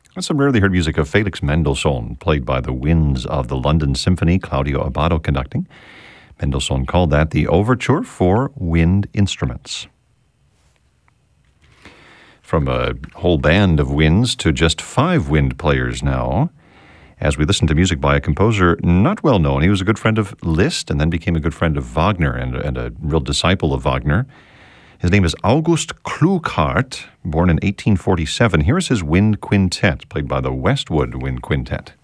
That's some rarely heard music of Felix Mendelssohn, played by the winds of the London Symphony, Claudio Abbado conducting. Mendelssohn called that the Overture for Wind Instruments. From a whole band of winds to just 5 wind players now, as we listen to music by a composer not well known. He was a good friend of Liszt and then became a good friend of Wagner and a real disciple of Wagner. His name is August Klughardt, born in 1847. Here is his wind quintet, played by the Westwood Wind Quintet.